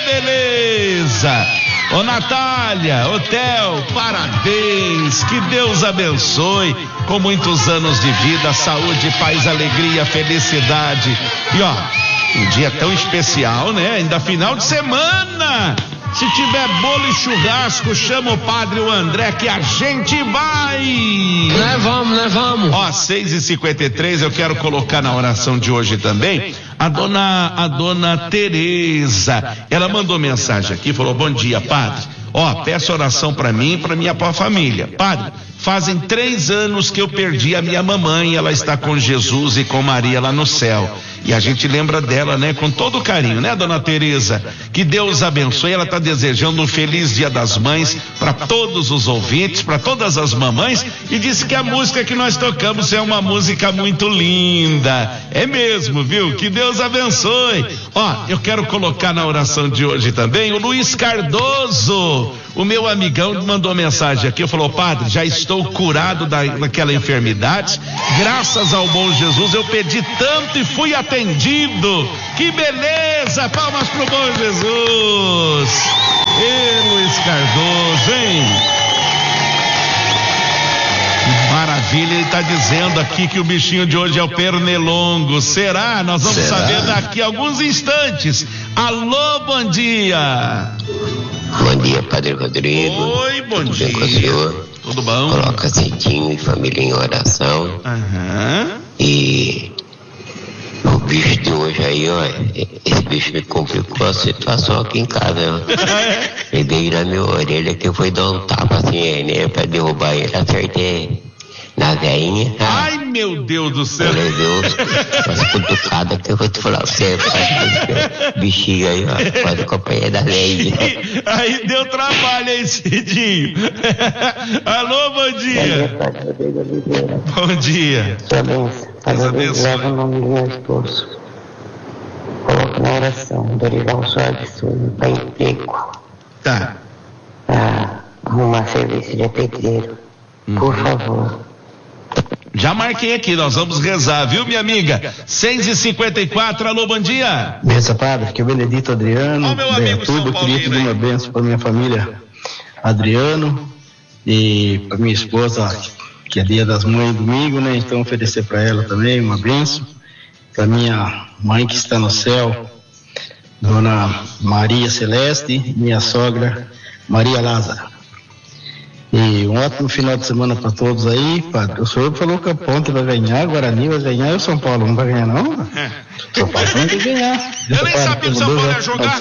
beleza! Ô Natália, ô Theo, parabéns, que Deus abençoe, com muitos anos de vida, saúde, paz, alegria, felicidade. E ó, um dia tão especial, né? Ainda final de semana. Se tiver bolo e churrasco, chama o padre o André que a gente vai. Nós vamos. Ó, 6h53, eu quero colocar na oração de hoje também a dona Tereza. Ela mandou mensagem aqui, falou: bom dia, padre. Ó, peço oração para mim e para minha família. Padre, fazem 3 anos que eu perdi a minha mamãe, ela está com Jesus e com Maria lá no céu. E a gente lembra dela, né, com todo carinho, né, dona Tereza? Que Deus abençoe. Ela está desejando um feliz Dia das Mães para todos os ouvintes, para todas as mamães, e disse que a música que nós tocamos é uma música muito linda. É mesmo, viu? Que Deus abençoe. Ó, eu quero colocar na oração de hoje também o Luiz Cardoso. O meu amigão mandou mensagem aqui, falou: padre, já estou curado daquela enfermidade, graças ao bom Jesus, eu pedi tanto e fui atendido. Que beleza! Palmas pro bom Jesus. Luiz Cardoso, hein? Que maravilha, ele está dizendo aqui que o bichinho de hoje é o pernilongo. Será? Nós vamos saber daqui a alguns instantes. Alô, bom dia. Bom dia, Padre Rodrigo. Oi, bom dia. Tudo bem com o senhor? Tudo bom? Coloca Zentinho e família em oração. E o bicho de hoje aí, ó, esse bicho me complicou a situação aqui em casa, ó. Peguei na minha orelha que eu fui dar um tapa assim, né, pra derrubar ele, acertei na veinha. Ai, meu Deus do céu. Eu levei umas cutucadas que eu vou te falar pra você, bichinho aí, ó, pode acompanhar da lei. Aí deu trabalho aí, Cidinho. Alô, bom dia. Bom dia. Deus abençoe. Leva o nome do meu esposo. Coloca na oração. Dorival Soares Souza, para emprego. Tá. Para arrumar serviço de pedreiro. Por favor. Já marquei aqui, nós vamos rezar, viu, minha amiga? 6h54, alô, bom dia. Benção, padre, que é o Benedito Adriano. Meu amigo tudo, queria pedir uma benção para minha família Adriano e para minha esposa, que é dia das mães domingo, né? Então oferecer para ela também uma benção. Para minha mãe que está no céu, Dona Maria Celeste, minha sogra Maria Lázara. E um ótimo final de semana para todos aí, padre. O senhor falou que a Ponte vai ganhar, Guarani vai ganhar e o São Paulo não vai ganhar, não? O São Paulo tem que ganhar. Eu nem sabia que o São Paulo ia jogar.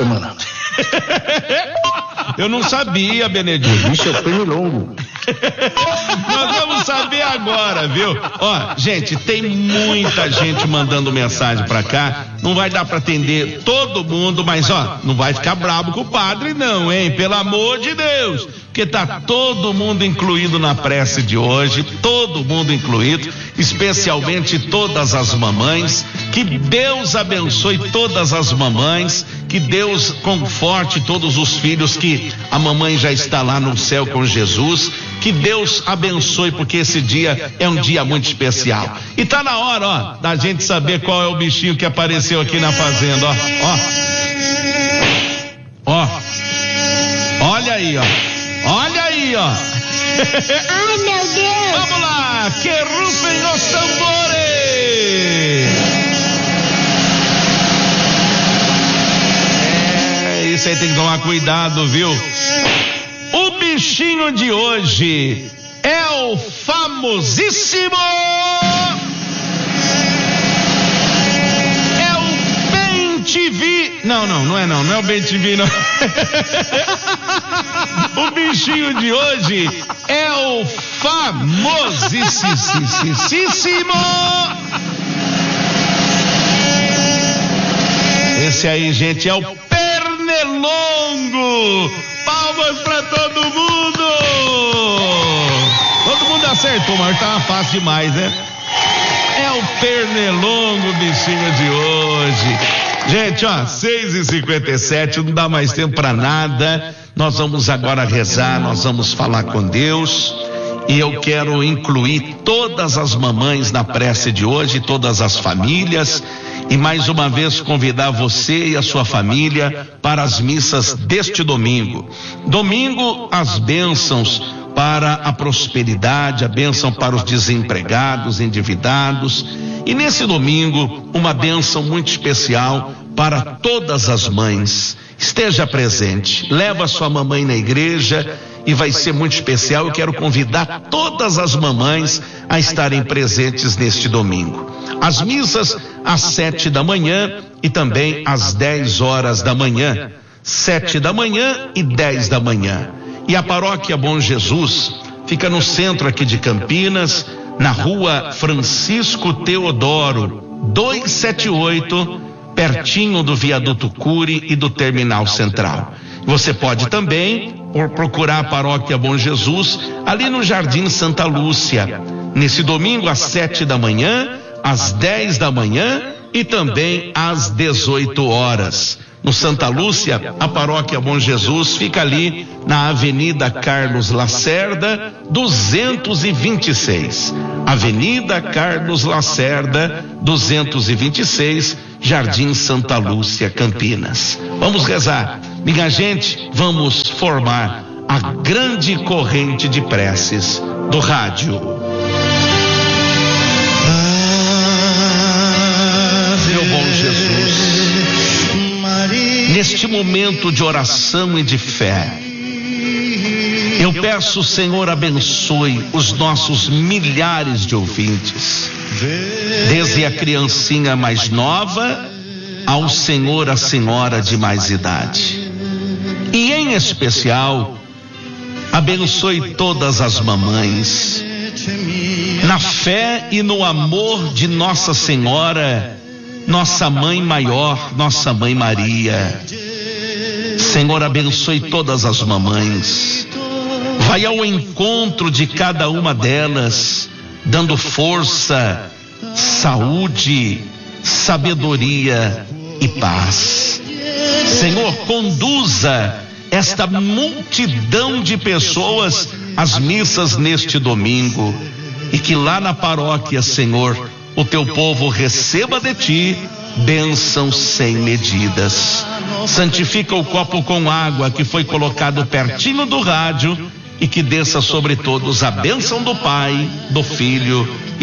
Eu não sabia, Benedito. Bicho é pernilongo. Nós vamos saber agora, viu? Ó, gente, tem muita gente mandando mensagem pra cá. Não vai dar pra atender todo mundo, mas ó, não vai ficar bravo com o padre não, hein? Pelo amor de Deus. Porque tá todo mundo incluído na prece de hoje, todo mundo incluído, especialmente todas as mamães. Que Deus abençoe todas as mamães, que Deus conforte todos os filhos, que a mamãe já está lá no céu com Jesus. Que Deus abençoe, porque esse dia é um dia muito especial. E tá na hora, ó, da gente saber qual é o bichinho que apareceu aqui na fazenda, ó. Olha aí, ó. Olha aí, ó. Ai, meu Deus. Vamos lá, que rufem os tambores. Isso aí tem que tomar cuidado, viu? O bichinho de hoje é o famosíssimo... É o Bem-TV. Não é o Bem-TV, não. O bichinho de hoje é o famosíssimo... Esse aí, gente, é o pernilongo. Palmas pra todo mundo. Todo mundo acertou, mas tava fácil demais, né? É o pernilongo, bichinho de hoje. Gente, ó, 6h57, não dá mais tempo pra nada. Nós vamos agora rezar, nós vamos falar com Deus. E eu quero incluir todas as mamães na prece de hoje, todas as famílias, e mais uma vez convidar você e a sua família para as missas deste domingo. Domingo, as bênçãos para a prosperidade, a bênção para os desempregados, endividados. E nesse domingo, uma bênção muito especial para todas as mães. Esteja presente, leva a sua mamãe na igreja e vai ser muito especial. Eu quero convidar todas as mamães a estarem presentes neste domingo. As missas às 7 da manhã e também às 10 horas da manhã. 7 da manhã e 10 da manhã. E a paróquia Bom Jesus fica no centro aqui de Campinas, na rua Francisco Teodoro, 278, pertinho do viaduto Cury e do Terminal Central. Você pode também procurar a paróquia Bom Jesus ali no Jardim Santa Lúcia, nesse domingo às 7 da manhã, às 10 da manhã e também às 18 horas. No Santa Lúcia, a paróquia Bom Jesus fica ali na Avenida Carlos Lacerda, 226. Avenida Carlos Lacerda, 226, Jardim Santa Lúcia, Campinas. Vamos rezar. Minha gente, vamos formar a grande corrente de preces do rádio. Meu bom Jesus, neste momento de oração e de fé, eu peço, Senhor, abençoe os nossos milhares de ouvintes, desde a criancinha mais nova ao senhor, a senhora de mais idade. E em especial, abençoe todas as mamães, na fé e no amor de Nossa Senhora, nossa mãe maior, nossa mãe Maria. Senhor, abençoe todas as mamães, vai ao encontro de cada uma delas, dando força, saúde, sabedoria e paz. Senhor, conduza esta multidão de pessoas às missas neste domingo, e que lá na paróquia, Senhor, o teu povo receba de ti bênçãos sem medidas. Santifica o copo com água que foi colocado pertinho do rádio, e que desça sobre todos a bênção do Pai, do Filho